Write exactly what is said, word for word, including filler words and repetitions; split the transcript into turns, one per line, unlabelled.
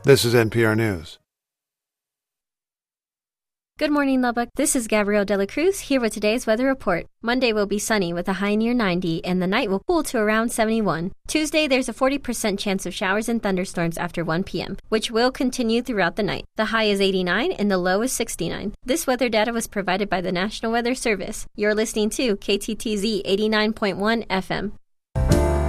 This is N P R News.
Good morning, Lubbock. This is Gabrielle De La Cruz here with today's weather report. Monday will be sunny with a high near ninety, and the night will cool to around seventy-one. Tuesday, there's a forty percent chance of showers and thunderstorms after one p.m., which will continue throughout the night. The high is eighty-nine and the low is sixty-nine. This weather data was provided by the National Weather Service. You're listening to K T T Z eighty-nine point one F M.